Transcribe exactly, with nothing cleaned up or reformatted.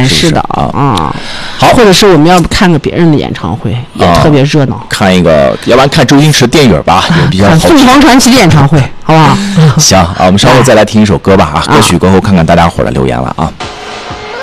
是的啊、 嗯。 好， 或者是我们要看个别人的演唱会，也特别热闹。 啊、看一个，要不然看周星驰电影吧，也比较好。 看凤凰传奇的演唱会，好不好？ 行啊，我们稍后再来听一首歌吧啊，歌曲过后看看大家伙的留言了啊。